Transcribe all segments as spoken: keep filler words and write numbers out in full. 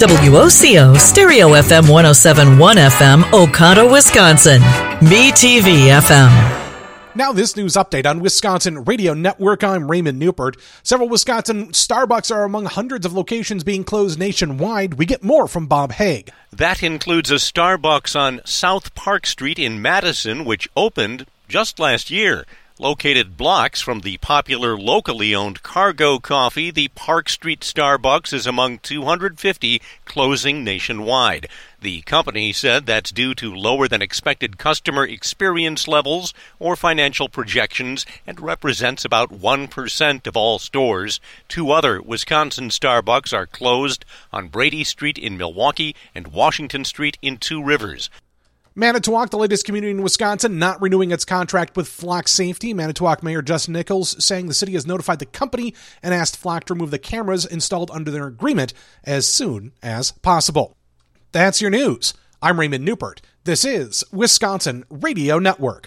W O C O, Stereo F M one oh seven point one F M, Oconto, Wisconsin. Me T V F M. Now this news update on Wisconsin Radio Network. I'm Raymond Newport. Several Wisconsin Starbucks are among hundreds of locations being closed nationwide. We get more from Bob Haig. That includes a Starbucks on South Park Street in Madison, which opened just last year. Located blocks from the popular locally owned Cargo Coffee, the Park Street Starbucks is among two hundred fifty closing nationwide. The company said that's due to lower than expected customer experience levels or financial projections and represents about one percent of all stores. Two other Wisconsin Starbucks are closed on Brady Street in Milwaukee and Washington Street in Two Rivers. Manitowoc, the latest community in Wisconsin, not renewing its contract with Flock Safety. Manitowoc Mayor Justin Nichols saying the city has notified the company and asked Flock to remove the cameras installed under their agreement as soon as possible. That's your news. I'm Raymond Newport. This is Wisconsin Radio Network.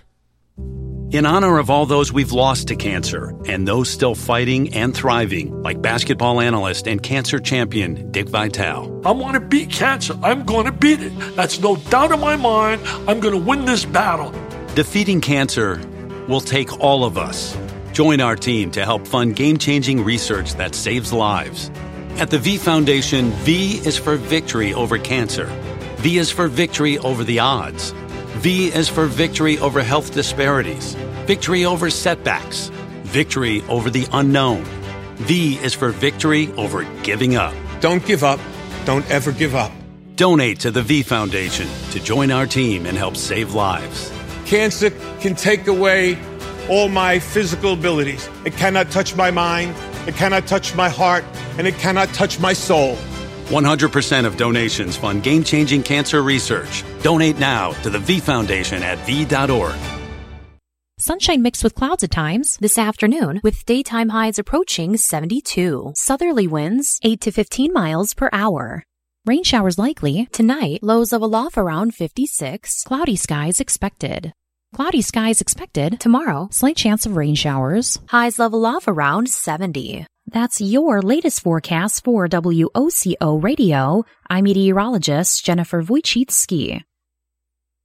In honor of all those we've lost to cancer and those still fighting and thriving, like basketball analyst and cancer champion Dick Vitale. I want to beat cancer. I'm going to beat it. That's no doubt in my mind. I'm going to win this battle. Defeating cancer will take all of us. Join our team to help fund game-changing research that saves lives. At the V Foundation, V is for victory over cancer. V is for victory over the odds. V is for victory over health disparities, victory over setbacks, victory over the unknown. V is for victory over giving up. Don't give up. Don't ever give up. Donate to the V Foundation to join our team and help save lives. Cancer can take away all my physical abilities. It cannot touch my mind, it cannot touch my heart, and it cannot touch my soul. one hundred percent of donations fund game-changing cancer research. Donate now to the V Foundation at v dot org. Sunshine mixed with clouds at times this afternoon with daytime highs approaching seventy-two. Southerly winds eight to fifteen miles per hour. Rain showers likely. Tonight, lows level off around fifty-six. Cloudy skies expected. Cloudy skies expected. Tomorrow, slight chance of rain showers. Highs level off around seventy. That's your latest forecast for W O C O Radio. I'm meteorologist Jennifer Wojcicki.